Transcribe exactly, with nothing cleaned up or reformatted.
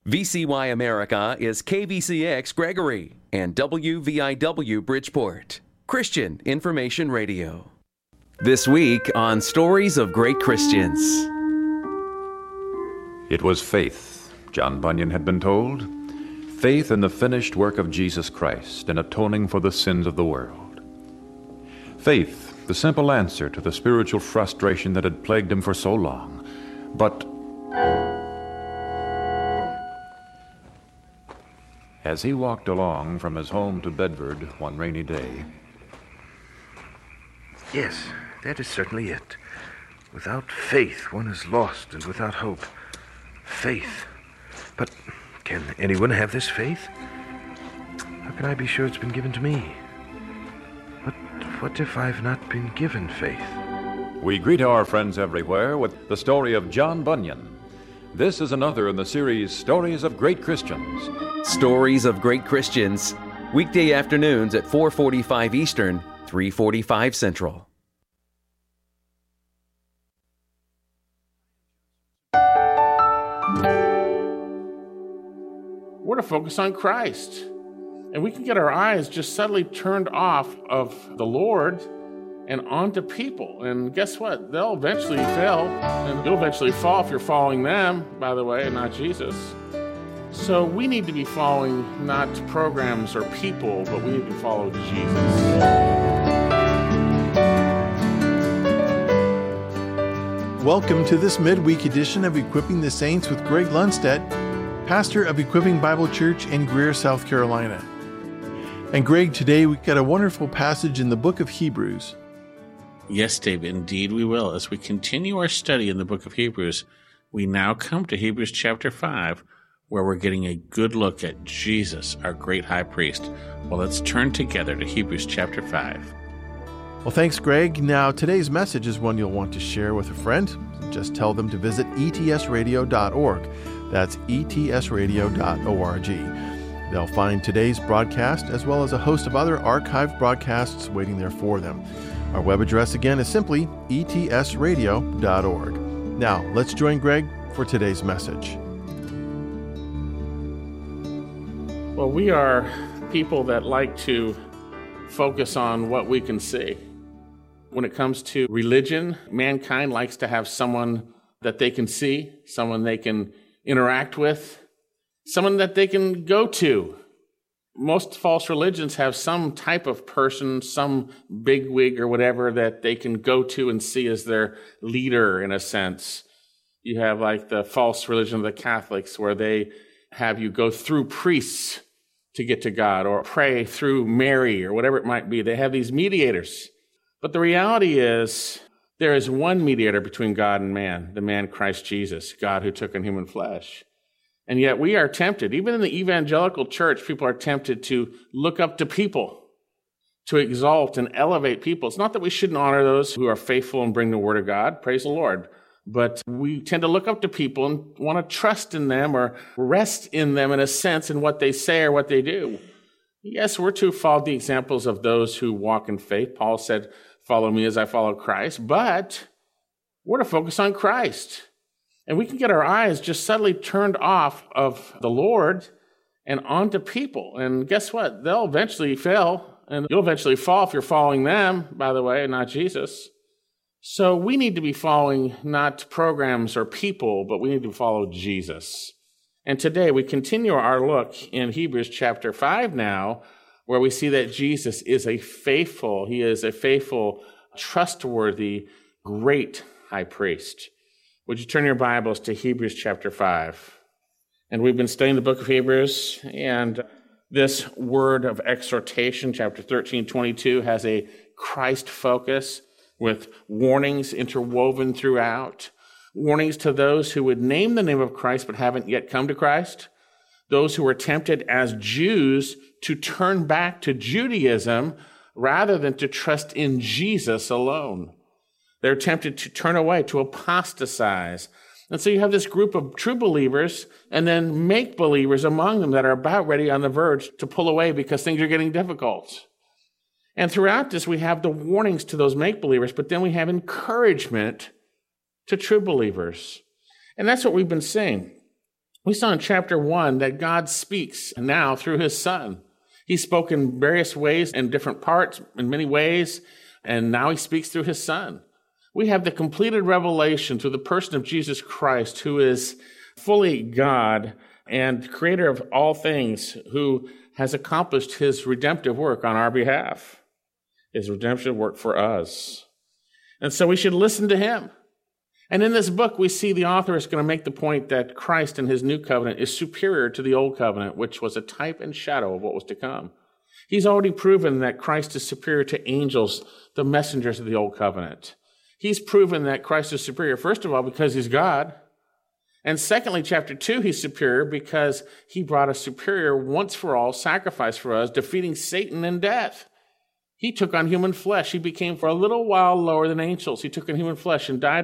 V C Y America is K V C X Gregory and W V I W Bridgeport, Christian Information Radio. This week on Stories of Great Christians. It was faith, John Bunyan had been told. Faith in the finished work of Jesus Christ in atoning for the sins of the world. Faith, the simple answer to the spiritual frustration that had plagued him for so long. But as he walked along from his home to Bedford one rainy day... Yes, that is certainly it. Without faith, one is lost, and without hope, faith. But can anyone have this faith? How can I be sure it's been given to me? But what if I've not been given faith? We greet our friends everywhere with the story of John Bunyan. This is another in the series Stories of Great Christians. Stories of Great Christians, weekday afternoons at four forty-five Eastern, three forty-five Central. We're to focus on Christ. And we can get our eyes just suddenly turned off of the Lord and onto people. And guess what? They'll eventually fail, and you'll eventually fall if you're following them, by the way, and not Jesus. So we need to be following not programs or people, but we need to follow Jesus. Welcome to this midweek edition of Equipping the Saints with Greg Lundstedt, pastor of Equipping Bible Church in Greer, South Carolina. And Greg, today we've got a wonderful passage in the book of Hebrews. Yes, Dave, indeed we will. As we continue our study in the book of Hebrews, we now come to Hebrews chapter five, where we're getting a good look at Jesus, our great high priest. Well, let's turn together to Hebrews chapter five. Well, thanks, Greg. Now, today's message is one you'll want to share with a friend. Just tell them to visit E T S radio dot org. That's E T S radio dot org. They'll find today's broadcast as well as a host of other archived broadcasts waiting there for them. Our web address again is simply E T S radio dot org. Now, let's join Greg for today's message. Well, we are people that like to focus on what we can see. When it comes to religion, mankind likes to have someone that they can see, someone they can interact with, someone that they can go to. Most false religions have some type of person, some bigwig or whatever that they can go to and see as their leader, in a sense. You have like the false religion of the Catholics, where they have you go through priests to get to God, or pray through Mary, or whatever it might be. They have these mediators. But the reality is, there is one mediator between God and man, the man Christ Jesus, God who took on human flesh. And yet we are tempted, even in the evangelical church, people are tempted to look up to people, to exalt and elevate people. It's not that we shouldn't honor those who are faithful and bring the word of God, praise the Lord, but we tend to look up to people and want to trust in them or rest in them in a sense in what they say or what they do. Yes, we're to follow the examples of those who walk in faith. Paul said, follow me as I follow Christ, but we're to focus on Christ. And we can get our eyes just suddenly turned off of the Lord and onto people. And guess what? They'll eventually fail, and you'll eventually fall if you're following them, by the way, and not Jesus. So we need to be following not programs or people, but we need to follow Jesus. And today we continue our look in Hebrews chapter five now, where we see that Jesus is a faithful, he is a faithful, trustworthy, great high priest. Would you turn your Bibles to Hebrews chapter five? And we've been studying the book of Hebrews, and this word of exhortation, chapter thirteen twenty-two, has a Christ focus with warnings interwoven throughout. Warnings to those who would name the name of Christ but haven't yet come to Christ. Those who were tempted as Jews to turn back to Judaism rather than to trust in Jesus alone. They're tempted to turn away, to apostatize. And so you have this group of true believers and then make-believers among them that are about ready on the verge to pull away because things are getting difficult. And throughout this, we have the warnings to those make-believers, but then we have encouragement to true believers. And that's what we've been saying. We saw in chapter one that God speaks now through his Son. He spoke in various ways, in different parts, in many ways, and now he speaks through his Son. We have the completed revelation through the person of Jesus Christ, who is fully God and creator of all things, who has accomplished his redemptive work on our behalf, his redemptive work for us. And so we should listen to him. And in this book, we see the author is going to make the point that Christ in his new covenant is superior to the old covenant, which was a type and shadow of what was to come. He's already proven that Christ is superior to angels, the messengers of the old covenant. He's proven that Christ is superior, first of all, because he's God. And secondly, chapter two, he's superior because he brought a superior once for all sacrifice for us, defeating Satan and death. He took on human flesh. He became for a little while lower than angels. He took on human flesh and died